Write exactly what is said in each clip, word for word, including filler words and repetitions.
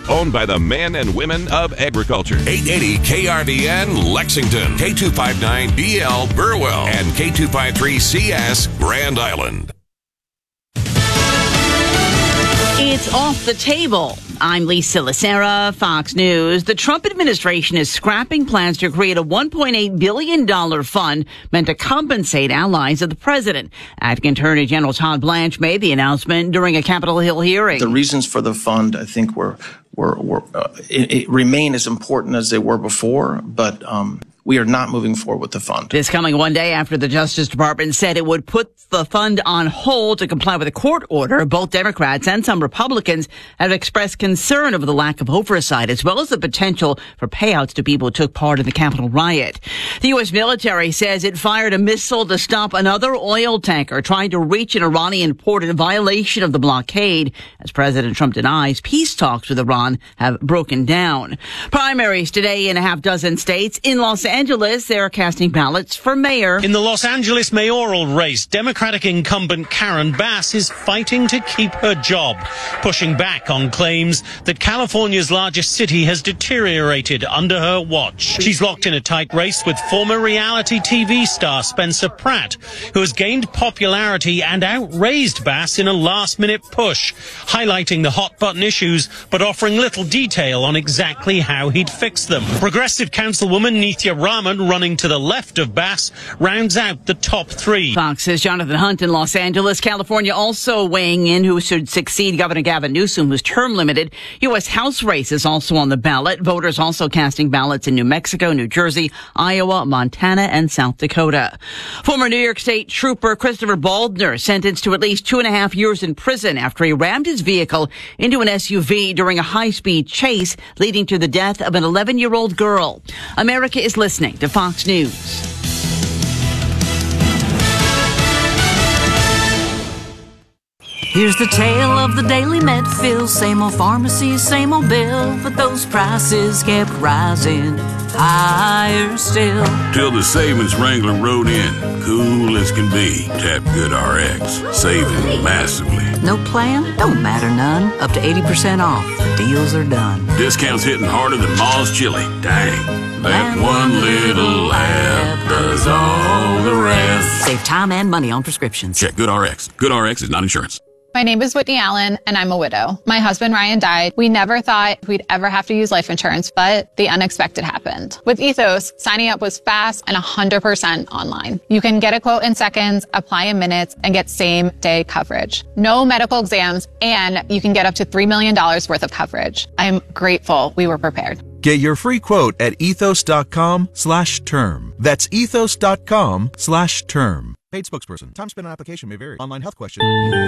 Owned by the men and women of agriculture. eight eighty K R V N Lexington, K two fifty-nine B L Burwell, and K two fifty-three C S Grand Island. It's off the table. I'm Lisa Lacera, Fox News. The Trump administration is scrapping plans to create a one point eight billion dollars fund meant to compensate allies of the president. Acting Attorney General Todd Blanche made the announcement during a Capitol Hill hearing. The reasons for the fund, I think, were were, were uh, it, it remain as important as they were before, but um, we are not moving forward with the fund. This coming one day after the Justice Department said it would put the fund on hold to comply with a court order. Both Democrats and some Republicans have expressed concern over the lack of oversight, as well as the potential for payouts to people who took part in the Capitol riot. The U S military says it fired a missile to stop another oil tanker trying to reach an Iranian port in violation of the blockade, as President Trump denies peace talks with Iran have broken down. Primaries today in a half dozen states. In Los Angeles, they're casting ballots for mayor. In the Los Angeles mayoral race, Democratic incumbent Karen Bass is fighting to keep her job, pushing back on claims that California's largest city has deteriorated under her watch. She's locked in a tight race with former reality T V star Spencer Pratt, who has gained popularity and outraised Bass in a last-minute push, highlighting the hot-button issues but offering little detail on exactly how he'd fix them. Progressive councilwoman Nithya Raman, running to the left of Bass, rounds out the top three. Fox's Jonathan Hunt in Los Angeles. California also weighing in who should succeed Governor Gavin Newsom, who's term limited. U S House race is also on the ballot. Voters also casting ballots in New Mexico, New Jersey, Iowa, Montana, and South Dakota. Former New York State Trooper Christopher Baldner sentenced to at least two and a half years in prison after he rammed his vehicle into an S U V during a high-speed chase, leading to the death of an eleven-year-old girl. America is listening to Fox News. Here's the tale of the daily Medfill. Same old pharmacy, same old bill, but those prices kept rising higher still. Till the savings Wrangler rode in, cool as can be. Tap Good R X, saving massively. No plan? Don't matter none. Up to eighty percent off. The deals are done. Discounts hitting harder than Ma's chili. Dang. That one little app does all the rest. Save time and money on prescriptions. Check Good R X. Good R X is not insurance. My name is Whitney Allen, and I'm a widow. My husband, Ryan, died. We never thought we'd ever have to use life insurance, but the unexpected happened. With Ethos, signing up was fast and one hundred percent online. You can get a quote in seconds, apply in minutes, and get same-day coverage. No medical exams, and you can get up to three million dollars worth of coverage. I'm grateful we were prepared. Get your free quote at ethos.com slash term. That's ethos.com slash term. Paid spokesperson. Time spent on application may vary. Online health question.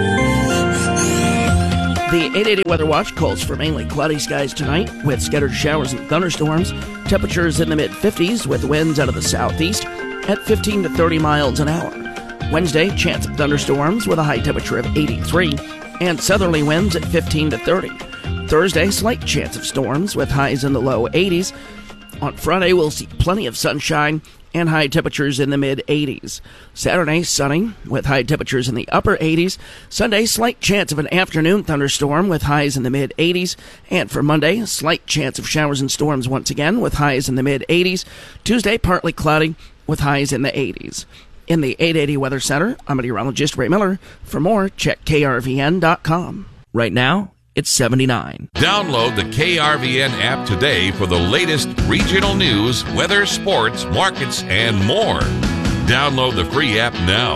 The eight eighty Weather Watch calls for mainly cloudy skies tonight with scattered showers and thunderstorms. Temperatures in the mid-fifties with winds out of the southeast at fifteen to thirty miles an hour. Wednesday, chance of thunderstorms with a high temperature of eighty-three and southerly winds at fifteen to thirty. Thursday, slight chance of storms with highs in the low eighties. On Friday, we'll see plenty of sunshine and high temperatures in the mid-eighties. Saturday, sunny with high temperatures in the upper eighties. Sunday, slight chance of an afternoon thunderstorm with highs in the mid-eighties. And for Monday, a slight chance of showers and storms once again with highs in the mid-eighties. Tuesday, partly cloudy with highs in the eighties. In the eight eighty Weather Center, I'm meteorologist Ray Miller. For more, check K R V N dot com. Right now, it's seventy-nine. Download the K R V N app today for the latest regional news, weather, sports, markets, and more. Download the free app now.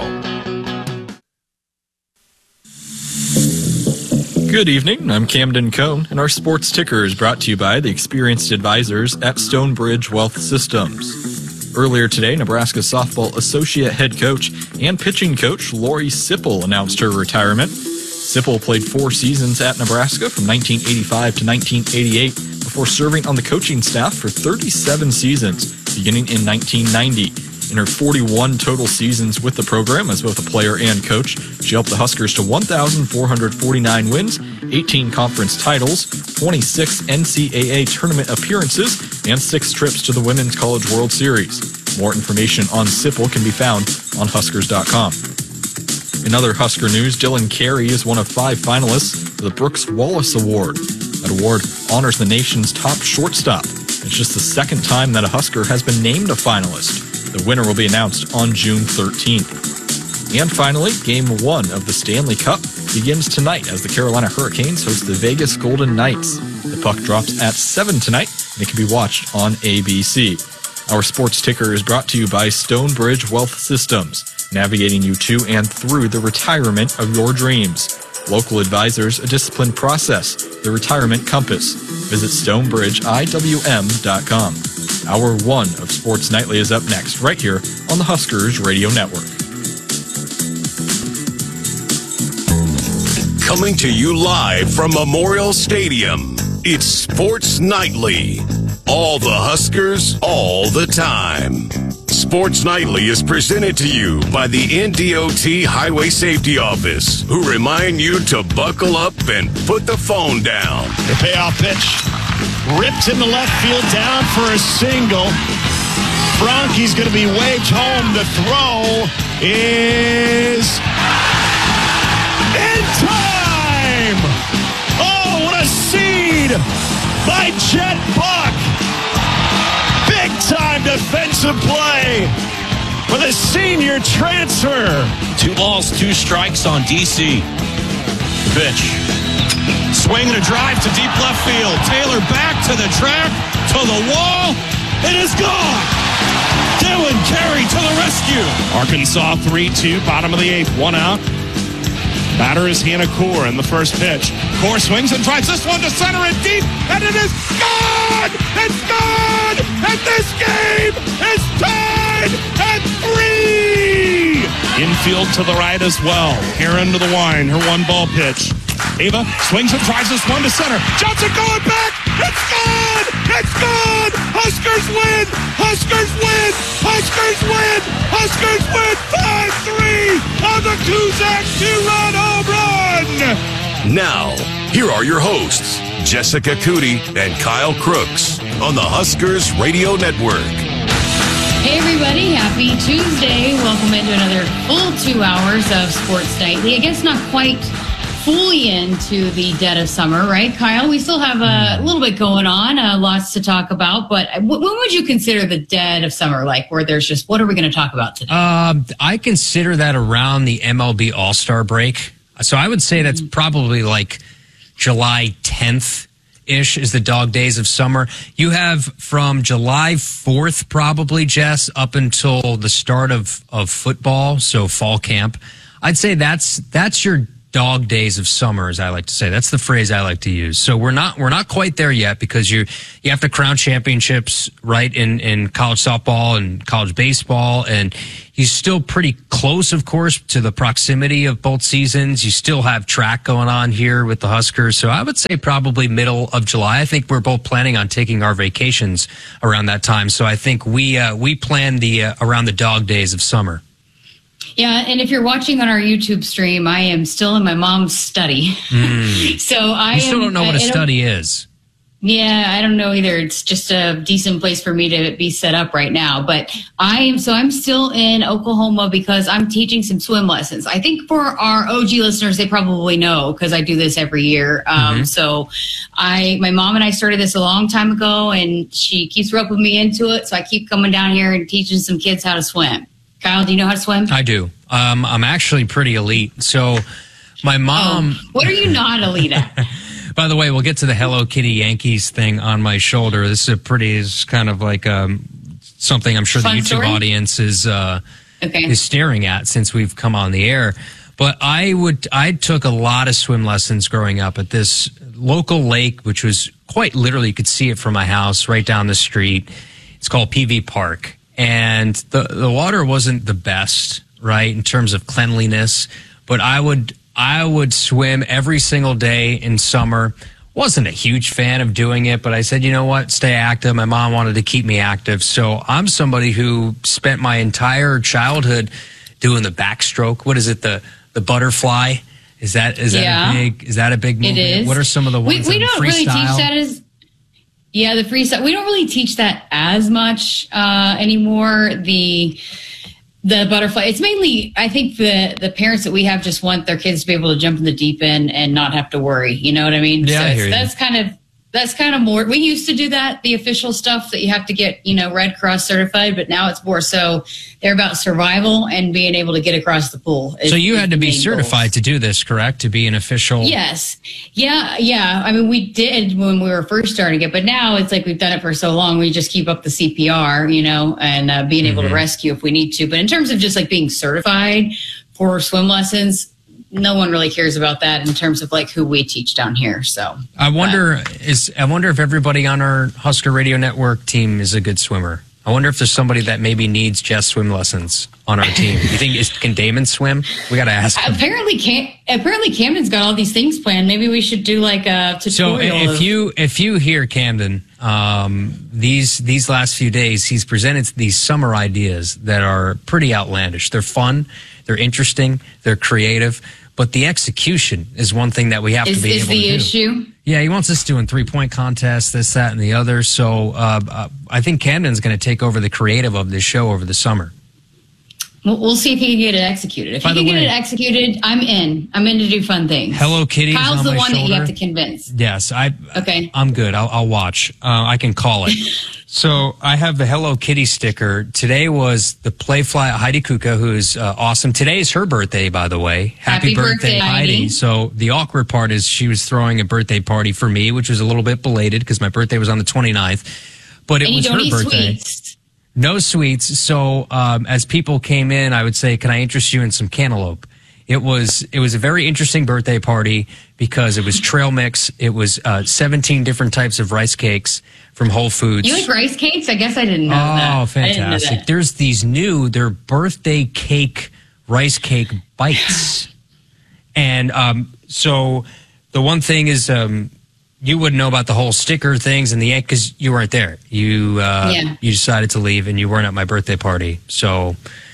Good evening, I'm Camden Cohn, and our sports ticker is brought to you by the experienced advisors at Stonebridge Wealth Systems. Earlier today, Nebraska softball associate head coach and pitching coach Lori Sipple announced her retirement. Sipple played four seasons at Nebraska from nineteen eighty-five to nineteen eighty-eight before serving on the coaching staff for thirty-seven seasons, beginning in nineteen ninety. In her forty-one total seasons with the program as both a player and coach, she helped the Huskers to one thousand four hundred forty-nine wins, eighteen conference titles, twenty-six N C double A tournament appearances, and six trips to the Women's College World Series. More information on Sipple can be found on Huskers dot com. In other Husker news, Dylan Carey is one of five finalists for the Brooks Wallace Award. That award honors the nation's top shortstop. It's just the second time that a Husker has been named a finalist. The winner will be announced on June thirteenth. And finally, Game one of the Stanley Cup begins tonight as the Carolina Hurricanes host the Vegas Golden Knights. The puck drops at seven tonight, and it can be watched on A B C. Our sports ticker is brought to you by Stonebridge Wealth Systems, navigating you to and through the retirement of your dreams. Local advisors, a disciplined process, the retirement compass. Visit stonebridge I W M dot com. Hour one of Sports Nightly is up next, right here on the Huskers Radio Network. Coming to you live from Memorial Stadium, it's Sports Nightly. All the Huskers, all the time. Sports Nightly is presented to you by the N D O T Highway Safety Office, who remind you to buckle up and put the phone down. The payoff pitch ripped in the left field, down for a single. Franke's going to be waved home. The throw is in time! Oh, what a seed by Jet Buck! Big-time defensive play for the senior transfer. Two balls, two strikes on D C. Pitch. Swing and a drive to deep left field. Taylor back to the track, to the wall. It is gone. Dylan Carey to the rescue. Arkansas three two, bottom of the eighth, one out. Batter is Hannah Core in the first pitch. Core swings and drives this one to center and deep, and it is gone! It's gone! And this game is tied at three! Infield to the right as well. Heron to the line, her one ball pitch. Ava swings and drives this one to center. Johnson going back! It's gone! It's gone! Huskers win! Huskers win! Huskers win! Huskers win five three on the Kuzak two-run home run! Now, here are your hosts, Jessica Cootie and Kyle Crooks on the Huskers Radio Network. Hey everybody, happy Tuesday. Welcome into another full two hours of Sports Nightly. I guess not quite fully into the dead of summer, right, Kyle? We still have a little bit going on, uh, lots to talk about, but when would you consider the dead of summer, like where there's just, what are we going to talk about today? Uh, I consider that around the M L B All-Star break. So I would say that's probably like July tenth-ish is the dog days of summer. You have from July fourth probably, Jess, up until the start of, of football, so fall camp. I'd say that's that's your dog days of summer, as I like to say. That's the phrase I like to use. So we're not we're not quite there yet because you you have to crown championships, right, in, in college softball and college baseball, and he's still pretty close, of course, to the proximity of both seasons. You still have track going on here with the Huskers. So I would say probably middle of July. I think we're both planning on taking our vacations around that time. So I think we uh, we plan the uh, around the dog days of summer. Yeah, and if you're watching on our YouTube stream, I am still in my mom's study. Mm. so I you still am, don't know what a study is. Yeah, I don't know either. It's just a decent place for me to be set up right now. But I am, so I'm still in Oklahoma because I'm teaching some swim lessons. I think for our O G listeners, they probably know because I do this every year. Um, mm-hmm. So I, my mom and I started this a long time ago, and she keeps roping me into it. So I keep coming down here and teaching some kids how to swim. Kyle, do you know how to swim? I do. Um, I'm actually pretty elite. So my mom... Oh, what are you not elite at? By the way, we'll get to the Hello Kitty Yankees thing on my shoulder. This is a pretty, is kind of like um, something I'm sure Fun the YouTube story? audience is uh, okay. is staring at since we've come on the air. But I would, I took a lot of swim lessons growing up at this local lake, which was quite literally, you could see it from my house right down the street. It's called P V Park. And the the water wasn't the best, right, in terms of cleanliness. But I would I would swim every single day in summer. Wasn't a huge fan of doing it, but I said, you know what, stay active. My mom wanted to keep me active. So I'm somebody who spent my entire childhood doing the backstroke. What is it, the the butterfly? Is that is that yeah. a big is that a big movement? It is. What are some of the ones? We, we don't really teach that as Yeah, the freestyle. We don't really teach that as much uh, anymore. The The butterfly. It's mainly, I think the the parents that we have just want their kids to be able to jump in the deep end and not have to worry. You know what I mean? Yeah, so I it's, hear you. that's kind of that's kind of more. We used to do that, the official stuff that you have to get, you know, Red Cross certified, but now it's more so they're about survival and being able to get across the pool. Is, So you had to be main certified goal. to do this, correct? To be an official. Yes. Yeah. Yeah. I mean, we did when we were first starting it, but now it's like we've done it for so long. We just keep up the C P R, you know, and uh, being able Mhm. to rescue if we need to. But in terms of just like being certified for swim lessons, no one really cares about that in terms of like who we teach down here. So I wonder is I wonder if everybody on our Husker Radio Network team is a good swimmer. I wonder if there's somebody that maybe needs just swim lessons on our team. You think is, can Damon swim? We got to ask him. apparently, Cam- apparently Camden's got all these things planned. Maybe we should do like a So tutorial. if of- you if you hear Camden um, these these last few days, he's presented these summer ideas that are pretty outlandish. They're fun, they're interesting, they're creative, but the execution is one thing that we have is, to be is able the to do. issue. Yeah, he wants us doing three point contests, this, that, and the other. So uh, uh, I think Camden's going to take over the creative of this show over the summer. We'll, we'll see if he can get it executed. If By he the can get way- it executed, I'm in. I'm in to do fun things. Hello Kitty is Kyle's on the my one that you shoulder. have to convince. Yes, I. Okay. I'm good. I'll, I'll watch. Uh, I can call it. So I have the Hello Kitty sticker. Today was the Playfly Heidi Kuka, who's uh, awesome. Today is her birthday, by the way. Happy birthday, Heidi. So the awkward part is she was throwing a birthday party for me, which was a little bit belated because my birthday was on the twenty-ninth. But it And you was don't her eat birthday. sweets. No sweets. So um, as people came in, I would say, "Can I interest you in some cantaloupe?" It was it was a very interesting birthday party because it was trail mix. It was uh, seventeen different types of rice cakes from Whole Foods. You like rice cakes? I guess I didn't know oh, that. I didn't know fantastic! that. There's these new they're birthday cake rice cake bites, and um, so the one thing is. Um, You wouldn't know about the whole sticker things and the egg because you weren't there. You uh, Yeah. you decided to leave and you weren't at my birthday party. So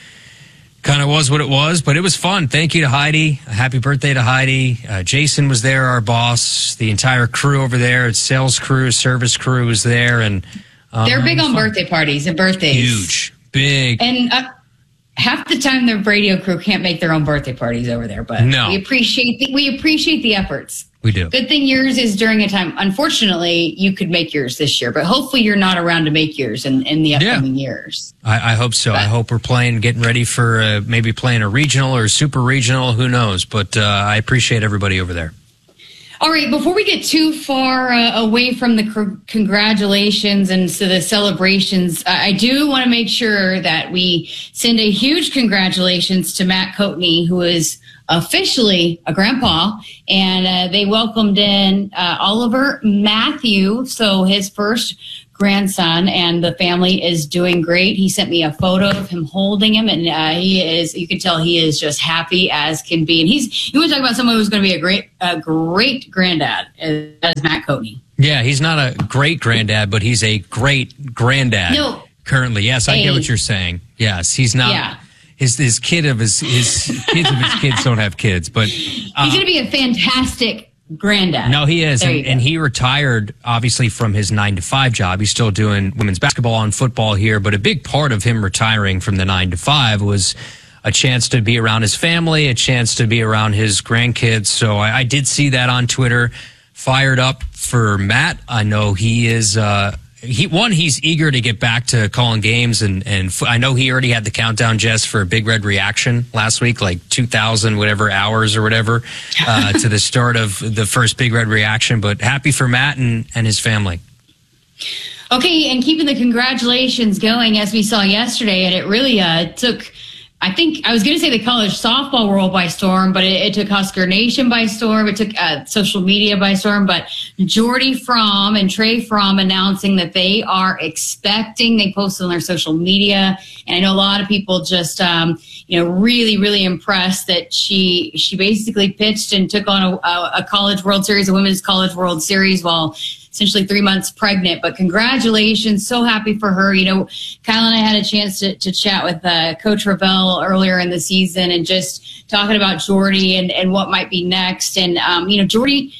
kind of was what it was, but it was fun. Thank you to Heidi. Happy birthday to Heidi. Uh, Jason was there, our boss. The entire crew over there, sales crew, service crew was there, and um, They're big it was on fun. birthday parties and birthdays. Huge, big. And uh, half the time, the radio crew can't make their own birthday parties over there. But No. we appreciate the, we appreciate the efforts. We do. Good thing yours is during a time. Unfortunately, you could make yours this year, but hopefully you're not around to make yours in, in the upcoming years. I, I hope so. I hope we're playing, getting ready for uh, maybe playing a regional or super regional. Who knows? But uh, I appreciate everybody over there. All right, before we get too far uh, away from the cr- congratulations and so the celebrations, I I do want to make sure that we send a huge congratulations to Matt Coatney, who is officially a grandpa, and uh, they welcomed in uh, Oliver Matthew, so his first grandson, and the family is doing great. He sent me a photo of him holding him, and uh, he is, you can tell he is just happy as can be. And he's, you want to talk about someone who's going to be a great, a great granddad, as, as Matt Coatney. Yeah, he's not a great granddad, but he's a great granddad. No. Currently, yes, I get Hey. what you're saying. Yes, he's not. Yeah. His his kid of his his kids of his kids don't have kids, but uh, He's going to be a fantastic granddad. no, he is, There and, you go. and he retired obviously from his nine to five job. He's still doing women's basketball and football here, but a big part of him retiring from the nine to five was a chance to be around his family, a chance to be around his grandkids. So I, I did see that on Twitter. Fired up for Matt. I know he is. Uh, he one, he's eager to get back to calling games, and and f- I know he already had the countdown, Jess, for a Big Red Reaction last week, like two thousand whatever hours or whatever uh, to the start of the first Big Red Reaction. But happy for Matt and and his family. Okay, and keeping the congratulations going as we saw yesterday, and it really uh, took, I think, I was going to say the college softball world by storm, but it, it took Husker Nation by storm. It took uh, social media by storm. But Jordy Fromm and Trey Fromm announcing that they are expecting, they posted on their social media. And I know a lot of people just, um, you know, really, really impressed that she she basically pitched and took on a, a, a college World Series, a women's college World Series while essentially three months pregnant. But congratulations. So happy for her. You know, Kyle and I had a chance to, to chat with uh, Coach Ravel earlier in the season and just talking about Jordy and, and what might be next. And, um, you know, Jordy,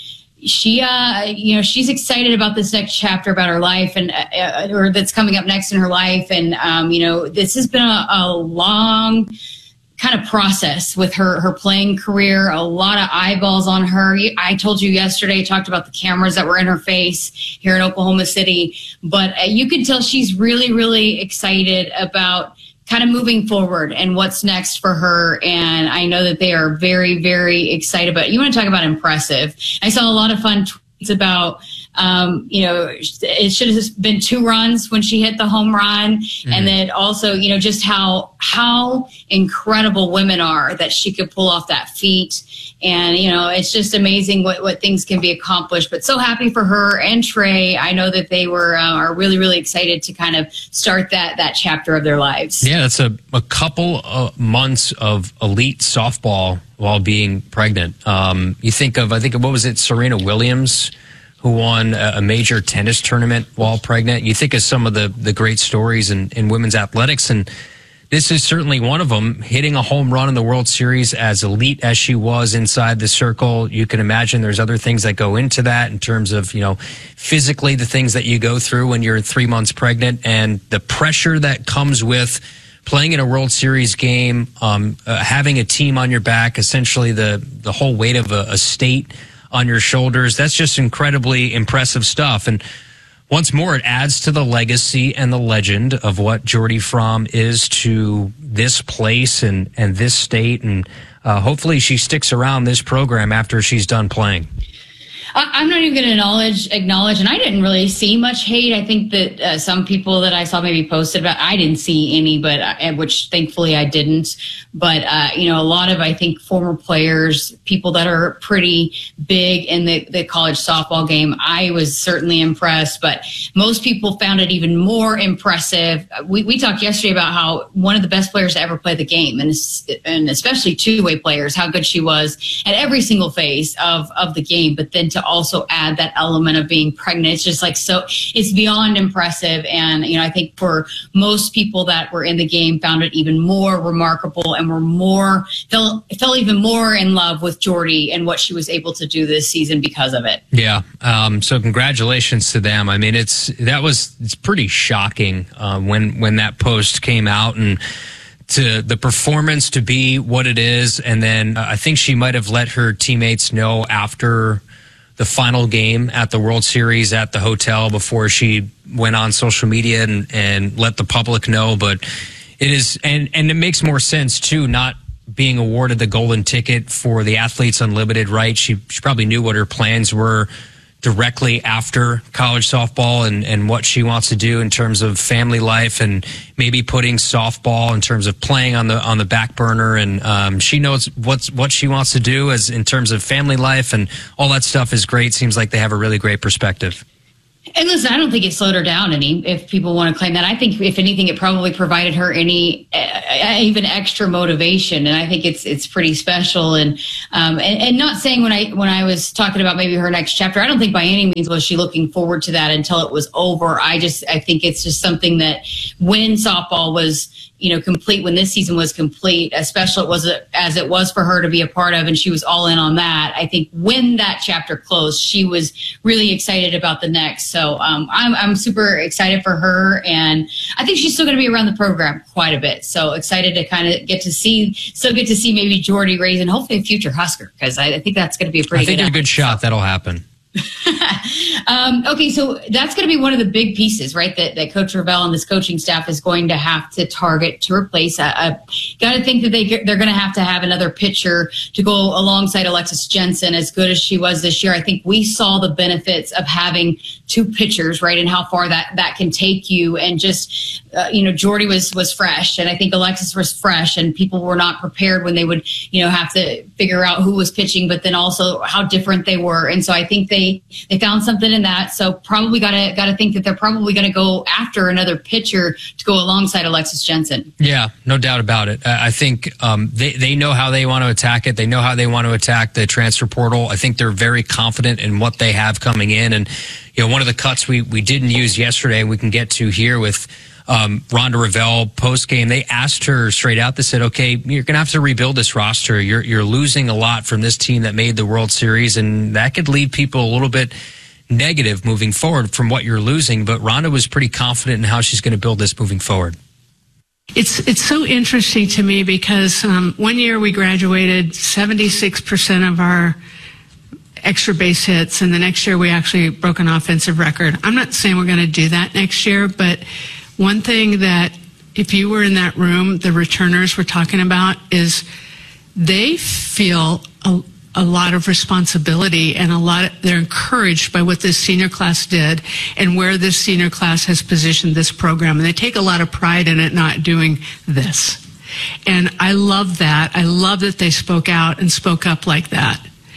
she, uh, you know, she's excited about this next chapter about her life and, uh, or that's coming up next in her life. And, um, you know, this has been a, a long kind of process with her, her playing career, a lot of eyeballs on her. I told you yesterday, talked about the cameras that were in her face here in Oklahoma City, but uh, you could tell she's really, really excited about kind of moving forward and what's next for her. And I know that they are very, very excited. But you want to talk about impressive. I saw a lot of fun tweets about, um, you know, it should have been two runs when she hit the home run. Mm-hmm. And then also, you know, just how, how incredible women are that she could pull off that feat. And, you know, it's just amazing what, what things can be accomplished. But so happy for her and Trey. I know that they were uh, are really, really excited to kind of start that that chapter of their lives. Yeah, that's a, a couple of months of elite softball while being pregnant. Um, you think of, I think, of, what was it, Serena Williams, who won a major tennis tournament while pregnant. You think of some of the, the great stories in, in women's athletics, and this is certainly one of them. Hitting a home run in the World Series, as elite as she was inside the circle, you can imagine there's other things that go into that in terms of, you know, physically the things that you go through when you're three months pregnant and the pressure that comes with playing in a World Series game, um, uh, having a team on your back, essentially the, the whole weight of a, a state on your shoulders. That's just incredibly impressive stuff. And once more, it adds to the legacy and the legend of what Jordy Fromm is to this place and, and this state. And uh, hopefully she sticks around this program after she's done playing. I'm not even going to acknowledge, acknowledge, and I didn't really see much hate. I think that uh, some people that I saw maybe posted about, I didn't see any, but uh, which thankfully I didn't. But, uh, you know, a lot of, I think, former players, people that are pretty big in the, the college softball game, I was certainly impressed. But most people found it even more impressive. We, we talked yesterday about how one of the best players to ever play the game, and, and especially two-way players, how good she was at every single phase of, of the game. But then to also add that element of being pregnant, it's just like, so it's beyond impressive. And, you know, I think for most people that were in the game found it even more remarkable and were more, fell, fell even more in love with Jordy and what she was able to do this season because of it. Yeah. Um, so congratulations to them. I mean, it's, that was, it's pretty shocking, uh, when, when that post came out, and to the performance to be what it is. And then uh, I think she might have let her teammates know after the final game at the World Series at the hotel before she went on social media and, and let the public know. But it is, and, and it makes more sense too, not being awarded the golden ticket for the Athletes Unlimited, right? She, she probably knew what her plans were directly after college softball and, and what she wants to do in terms of family life, and maybe putting softball in terms of playing on the on the back burner. And um, she knows what's what she wants to do as in terms of family life, and all that stuff is great. Seems like they have a really great perspective. And listen, I don't think it slowed her down any, if people want to claim that. I think, if anything, it probably provided her any uh, even extra motivation. And I think it's it's pretty special. And, um, and and not saying when I when I was talking about maybe her next chapter, I don't think by any means was she looking forward to that until it was over. I just I think it's just something that when softball was, you know, complete, when this season was complete, as special it was as it was for her to be a part of, and she was all in on that. I think when that chapter closed, she was really excited about the next. So um, I'm I'm super excited for her, and I think she's still going to be around the program quite a bit. So excited to kind of get to see, still get to see maybe Jordy Rays and hopefully a future Husker, because I, I think that's going to be a pretty. I think good a good shot that'll happen. um, okay, so that's going to be one of the big pieces, right? That, that Coach Ravel and this coaching staff is going to have to target to replace. I, I got to think that they they're going to have to have another pitcher to go alongside Alexis Jensen, as good as she was this year. I think we saw the benefits of having two pitchers, right, and how far that that can take you. And just uh, you know, Jordy was was fresh, and I think Alexis was fresh, and people were not prepared when they would, you know, have to figure out who was pitching, but then also how different they were. And so I think they. They found something in that, so probably gotta gotta think that they're probably going to go after another pitcher to go alongside Alexis Jensen. Yeah, no doubt about it. I think um, they they know how they want to attack it. They know how they want to attack the transfer portal. I think they're very confident in what they have coming in. And you know, one of the cuts we we didn't use yesterday, we can get to here with um, Rhonda Revelle post game, they asked her straight out. They said, okay, you're going to have to rebuild this roster. You're, you're losing a lot from this team that made the World Series, and that could leave people a little bit negative moving forward from what you're losing. But Rhonda was pretty confident in how she's going to build this moving forward. It's it's so interesting to me because um, one year we graduated seventy-six percent of our extra base hits, and the next year we actually broke an offensive record. I'm not saying we're going to do that next year, but one thing that if you were in that room, the returners were talking about is they feel a, a lot of responsibility and a lot of, they're encouraged by what this senior class did and where this senior class has positioned this program. And they take a lot of pride in it not doing this. And I love that. I love that they spoke out and spoke up like that.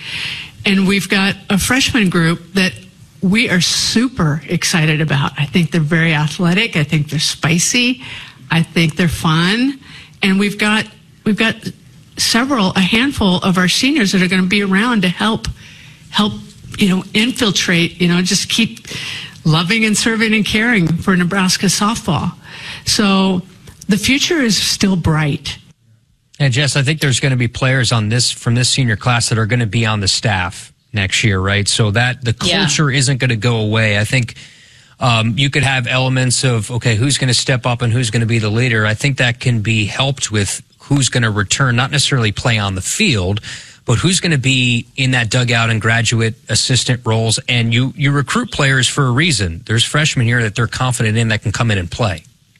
And we've got a freshman group that we are super excited about. I think they're very athletic. I think they're spicy. I think they're fun. And we've got, we've got several, a handful of our seniors that are going to be around to help, help, you know, infiltrate, you know, just keep loving and serving and caring for Nebraska softball. So the future is still bright. And Jess, I think there's going to be players on this from this senior class that are going to be on the staff next year, right? So that the culture yeah. isn't going to go away. I think um, you could have elements of, okay, who's going to step up and who's going to be the leader. I think that can be helped with who's going to return, not necessarily play on the field, but who's going to be in that dugout and graduate assistant roles. And you, you recruit players for a reason. There's freshmen here that they're confident in that can come in and play.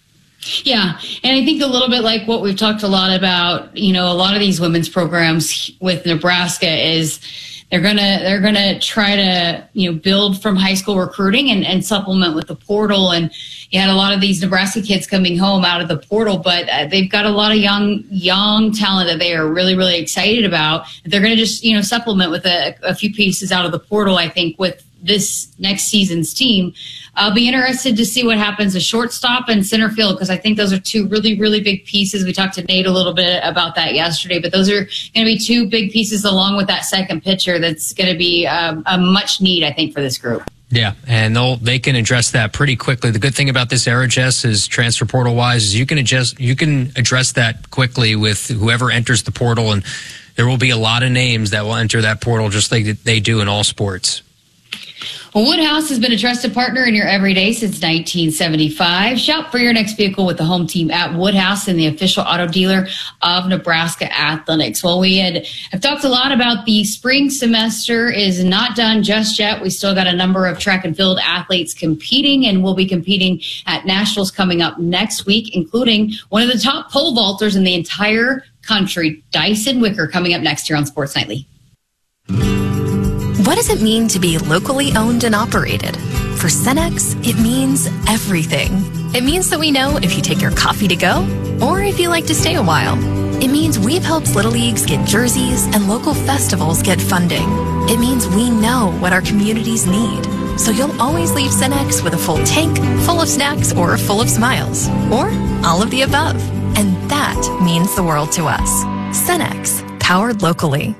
Yeah, and I think a little bit like what we've talked a lot about, you know, a lot of these women's programs with Nebraska is they're gonna they're gonna try to, you know, build from high school recruiting and, and supplement with the portal. And you had a lot of these Nebraska kids coming home out of the portal, but uh, they've got a lot of young young talent that they are really really excited about. They're gonna just, you know, supplement with a, a few pieces out of the portal. I think with this next season's team. I'll be interested to see what happens to shortstop and center field, because I think those are two really, really big pieces. We talked to Nate a little bit about that yesterday, but those are going to be two big pieces along with that second pitcher that's going to be um, a much need, I think, for this group. Yeah, and they'll they can address that pretty quickly. The good thing about this era, Jess, is transfer portal wise, is you can adjust you can address that quickly with whoever enters the portal, and there will be a lot of names that will enter that portal just like they do in all sports. Well, Woodhouse has been a trusted partner in your everyday since nineteen seventy-five. Shop for your next vehicle with the home team at Woodhouse and the official auto dealer of Nebraska Athletics. Well, we had have talked a lot about the spring semester is not done just yet. We still got a number of track and field athletes competing, and we'll be competing at nationals coming up next week, including one of the top pole vaulters in the entire country, Dyson Wicker, coming up next here on Sports Nightly. What does it mean to be locally owned and operated? For Cenex, it means everything. It means that we know if you take your coffee to go or if you like to stay a while. It means we've helped Little Leagues get jerseys and local festivals get funding. It means we know what our communities need. So you'll always leave Cenex with a full tank, full of snacks, or full of smiles. Or all of the above. And that means the world to us. Cenex, powered locally.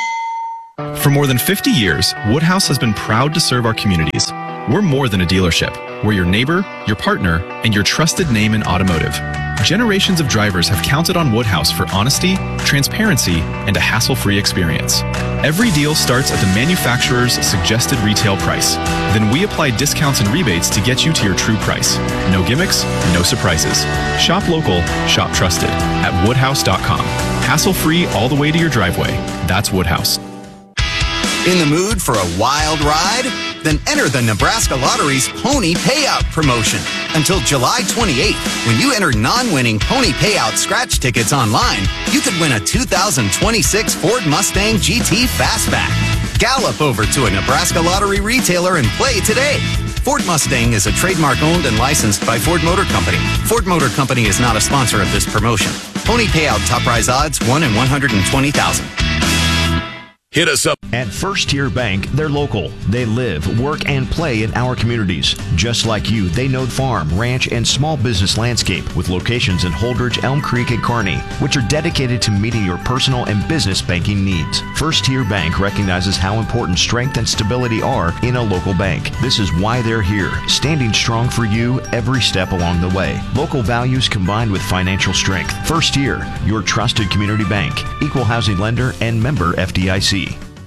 For more than fifty years, Woodhouse has been proud to serve our communities. We're more than a dealership. We're your neighbor, your partner, and your trusted name in automotive. Generations of drivers have counted on Woodhouse for honesty, transparency, and a hassle-free experience. Every deal starts at the manufacturer's suggested retail price. Then we apply discounts and rebates to get you to your true price. No gimmicks, no surprises. Shop local, shop trusted at woodhouse dot com. Hassle-free all the way to your driveway. That's Woodhouse. In the mood for a wild ride? Then enter the Nebraska Lottery's Pony Payout promotion. Until July twenty-eighth, when you enter non-winning Pony Payout scratch tickets online, you could win a two thousand twenty-six Ford Mustang G T Fastback. Gallop over to a Nebraska Lottery retailer and play today. Ford Mustang is a trademark owned and licensed by Ford Motor Company. Ford Motor Company is not a sponsor of this promotion. Pony Payout top prize odds one in one hundred twenty thousand. Hit us up. At First Tier Bank, they're local. They live, work, and play in our communities. Just like you, they know farm, ranch, and small business landscape with locations in Holdridge, Elm Creek, and Kearney, which are dedicated to meeting your personal and business banking needs. First Tier Bank recognizes how important strength and stability are in a local bank. This is why they're here, standing strong for you every step along the way. Local values combined with financial strength. First Tier, your trusted community bank, equal housing lender, and member F D I C.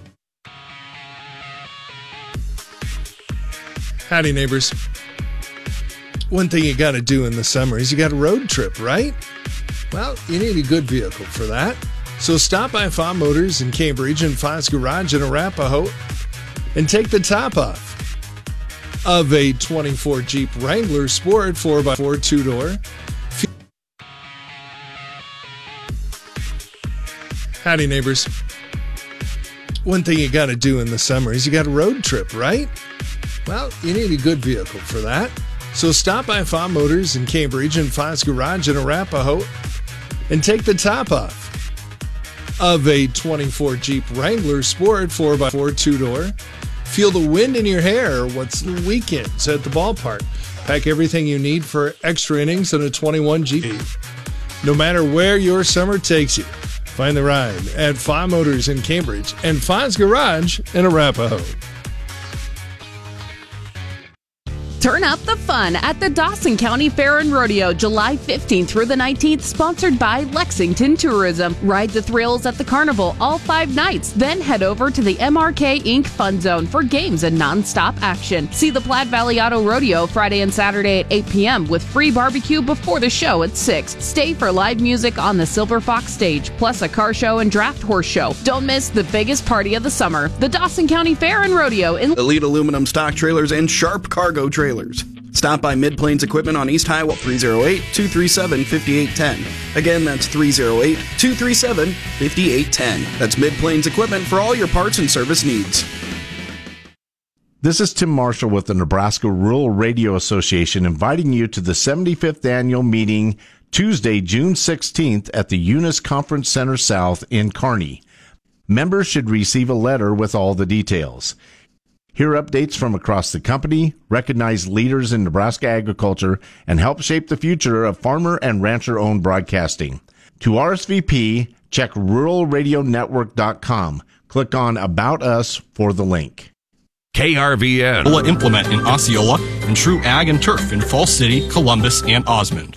Howdy, neighbors. One thing you got to do in the summer is you got a road trip, right? Well, you need a good vehicle for that. So stop by F A Motors in Cambridge and Foz Garage in Arapahoe and take the top off of a twenty-four Jeep Wrangler Sport four by four two-door. Howdy, neighbors. One thing you got to do in the summer is you got a road trip, right? Well, you need a good vehicle for that. So stop by F A Motors in Cambridge and Foz Garage in Arapahoe and take the top off of a twenty-four Jeep Wrangler Sport four by four two-door. Feel the wind in your hair what's weekends at the ballpark. Pack everything you need for extra innings in a twenty-one Jeep. No matter where your summer takes you, find the ride at F A Motors in Cambridge and Foz Garage in Arapahoe. Turn up the fun at the Dawson County Fair and Rodeo, July fifteenth through the nineteenth, sponsored by Lexington Tourism. Ride the thrills at the carnival all five nights, then head over to the M R K Incorporated. Fun Zone for games and nonstop action. See the Platte Valley Auto Rodeo Friday and Saturday at eight p.m. with free barbecue before the show at six. Stay for live music on the Silver Fox stage, plus a car show and draft horse show. Don't miss the biggest party of the summer, the Dawson County Fair and Rodeo in Elite Aluminum Stock Trailers and Sharp Cargo Trailers. Stop by Mid-Plains Equipment on East Highway three oh eight, two three seven, five eight one zero. Again, that's three oh eight, two three seven, five eight one zero. That's Mid-Plains Equipment for all your parts and service needs. This is Tim Marshall with the Nebraska Rural Radio Association inviting you to the seventy-fifth annual meeting Tuesday, June sixteenth at the Eunice Conference Center South in Kearney. Members should receive a letter with all the details. Hear updates from across the company, recognize leaders in Nebraska agriculture, and help shape the future of farmer and rancher-owned broadcasting. To R S V P, check rural radio network dot com. Click on About Us for the link. K R V N. Implement in Osceola and True Ag and Turf in Falls City, Columbus, and Osmond.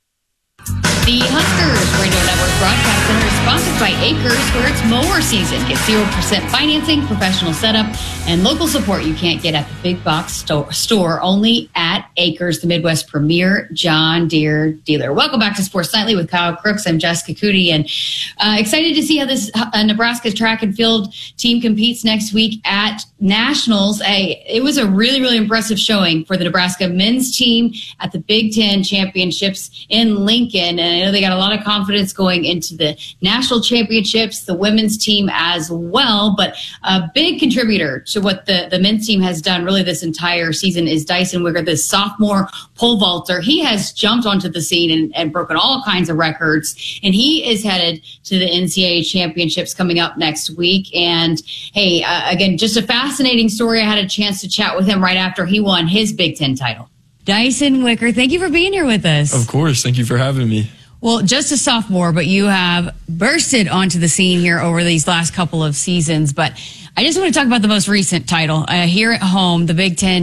The Huskers Radio Network Broadcast Center is sponsored by Acres, where it's mower season. Get zero percent financing, professional setup, and local support you can't get at the big box store, store only at Acres, the Midwest premier John Deere dealer. Welcome back to Sports Nightly with Kyle Crooks. I'm Jessica Cootie, and uh, excited to see how this uh, Nebraska track and field team competes next week at Nationals. A, it was a really, really impressive showing for the Nebraska men's team at the Big Ten Championships in Lincoln. And I know they got a lot of confidence going into the national championships, the women's team as well. But a big contributor to what the, the men's team has done really this entire season is Dyson Wigger, the sophomore pole vaulter. He has jumped onto the scene and, and broken all kinds of records. And he is headed to the N C double A championships coming up next week. And hey, uh, again, just a fascinating story. I had a chance to chat with him right after he won his Big Ten title. Dyson Wigger, thank you for being here with us. Of course. Thank you for having me. Well, just a sophomore, but you have bursted onto the scene here over these last couple of seasons. But I just want to talk about the most recent title uh, here at home, the Big Ten